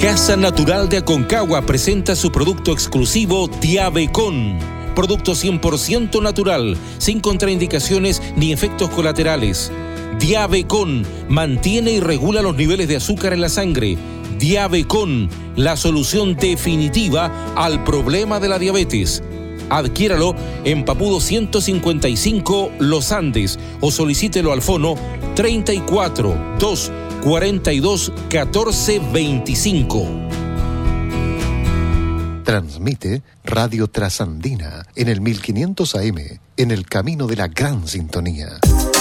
Casa Natural de Aconcagua presenta su producto exclusivo Diabecon. Producto 100% natural, sin contraindicaciones ni efectos colaterales. Diabecon mantiene y regula los niveles de azúcar en la sangre. Diabecon, la solución definitiva al problema de la diabetes. Adquiéralo en Papudo 155 Los Andes o solicítelo al fono 34 2 42 14 25. Transmite Radio Trasandina en el 1500 AM, en el camino de la gran sintonía.